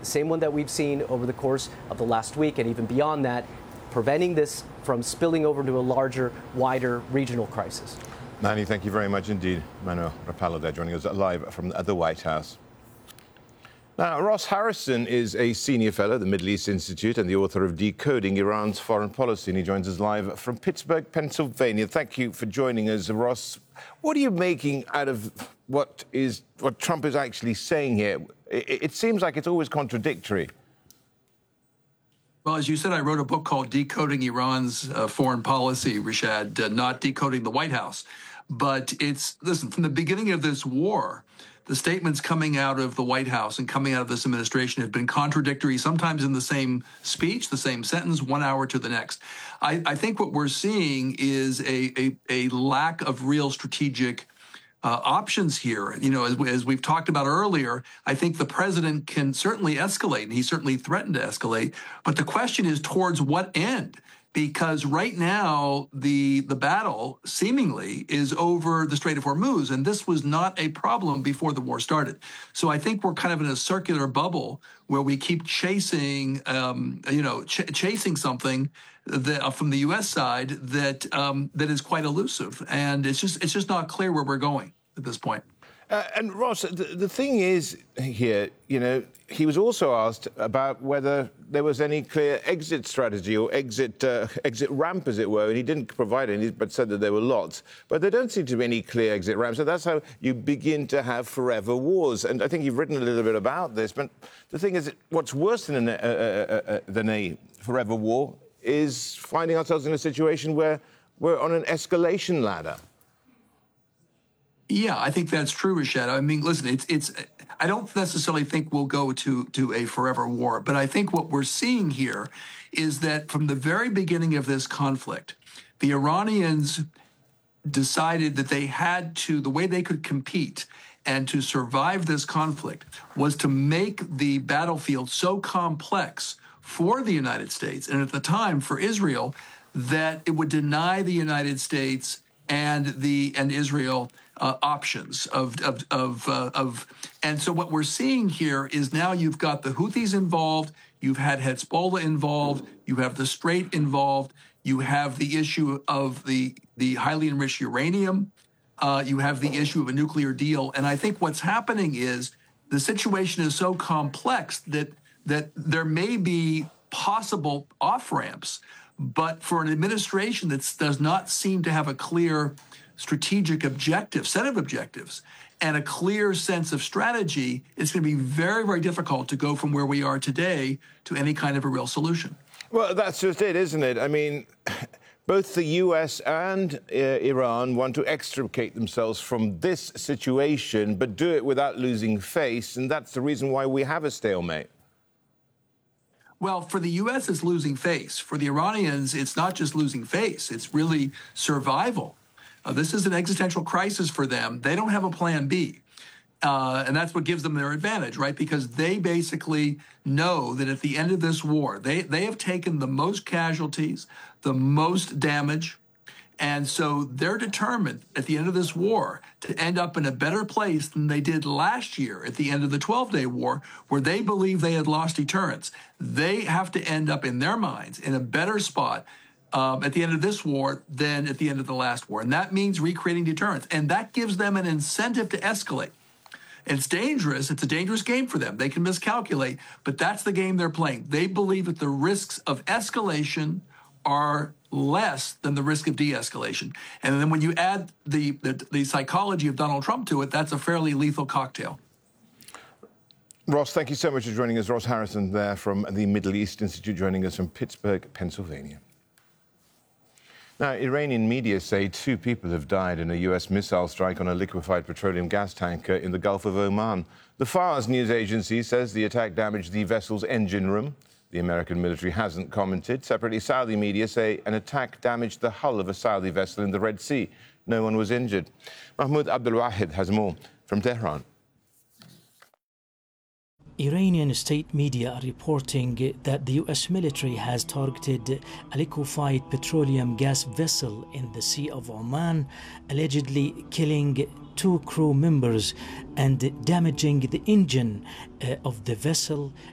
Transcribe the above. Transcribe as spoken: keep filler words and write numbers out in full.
the same one that we've seen over the course of the last week and even beyond that, preventing this from spilling over into a larger, wider regional crisis. Manny, thank you very much indeed. Manuel Rapallo there joining us live from the White House. Now, Ross Harrison is a senior fellow at the Middle East Institute and the author of Decoding Iran's Foreign Policy, and he joins us live from Pittsburgh, Pennsylvania. Thank you for joining us, Ross. What are you making out of what is what Trump is actually saying here? It, it seems like it's always contradictory. Well, as you said, I wrote a book called Decoding Iran's uh, Foreign Policy, Rashad, uh, not decoding the White House. But it's, listen, from the beginning of this war, the statements coming out of the White House and coming out of this administration have been contradictory, sometimes in the same speech, the same sentence, one hour to the next. I, I think what we're seeing is a, a, a lack of real strategic uh, options here. You know, as, as we've talked about earlier, I think the president can certainly escalate, and he certainly threatened to escalate. But the question is towards what end? Because right now, the the battle seemingly is over the Strait of Hormuz, and this was not a problem before the war started. So I think we're kind of in a circular bubble where we keep chasing, um, you know, ch chasing something that, uh, from the U S side that um, that is quite elusive, and it's just it's just not clear where we're going at this point. Uh, and Ross, the, the thing is here, you know, he was also asked about whether there was any clear exit strategy or exit uh, exit ramp, as it were, and he didn't provide any, but said that there were lots. But there don't seem to be any clear exit ramps, so that's how you begin to have forever wars. And I think you've written a little bit about this, but the thing is, what's worse than a, uh, uh, uh, than a forever war is finding ourselves in a situation where we're on an escalation ladder. Yeah, I think that's true, Rashad. I mean, listen, it's it's. I don't necessarily think we'll go to to a forever war, but I think what we're seeing here is that from the very beginning of this conflict, the Iranians decided that they had to, the way they could compete and to survive this conflict was to make the battlefield so complex for the United States, and at the time for Israel, that it would deny the United States and the and Israel Uh, options of of of, uh, of, and so what we're seeing here is now you've got the Houthis involved, you've had Hezbollah involved, you have the Strait involved, you have the issue of the the highly enriched uranium, uh, you have the issue of a nuclear deal, and I think what's happening is the situation is so complex that that there may be possible off ramps, but for an administration that does not seem to have a clear strategic objective, set of objectives, and a clear sense of strategy, it's going to be very, very difficult to go from where we are today to any kind of a real solution. Well, that's just it, isn't it? I mean, both the U S and uh, Iran want to extricate themselves from this situation, but do it without losing face, and that's the reason why we have a stalemate. Well, for the U S, it's losing face. For the Iranians, it's not just losing face, it's really survival. Uh, this is an existential crisis for them. They don't have a plan B. Uh, and that's what gives them their advantage, right? Because they basically know that at the end of this war, they, they have taken the most casualties, the most damage. And so they're determined at the end of this war to end up in a better place than they did last year at the end of the twelve-day war, where they believe they had lost deterrence. They have to end up in their minds in a better spot Um, at the end of this war than at the end of the last war. And that means recreating deterrence. And that gives them an incentive to escalate. It's dangerous. It's a dangerous game for them. They can miscalculate, but that's the game they're playing. They believe that the risks of escalation are less than the risk of de-escalation. And then when you add the, the, the psychology of Donald Trump to it, that's a fairly lethal cocktail. Ross, thank you so much for joining us. Ross Harrison there from the Middle East Institute, joining us from Pittsburgh, Pennsylvania. Now, Iranian media say two people have died in a U S missile strike on a liquefied petroleum gas tanker in the Gulf of Oman. The Fars news agency says the attack damaged the vessel's engine room. The American military hasn't commented. Separately, Saudi media say an attack damaged the hull of a Saudi vessel in the Red Sea. No one was injured. Mahmoud Abdulwahid has more from Tehran. Iranian state media are reporting that the U S military has targeted a liquefied petroleum gas vessel in the Sea of Oman, allegedly killing two crew members and damaging the engine uh, of the vessel